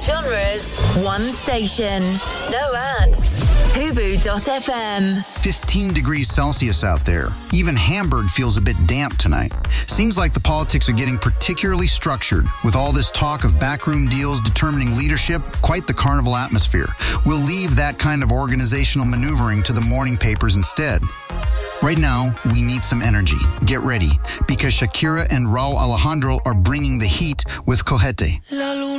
genres, one station. No ads. Hubu.fm. 15 degrees Celsius out there. Even Hamburg feels a bit damp tonight. Seems like the politics are getting particularly structured. With all this talk of backroom deals determining leadership, quite the carnival atmosphere. We'll leave that kind of organizational maneuvering to the morning papers instead. Right now, we need some energy. Get ready, because Shakira and Raul Alejandro are bringing the heat with Cojete.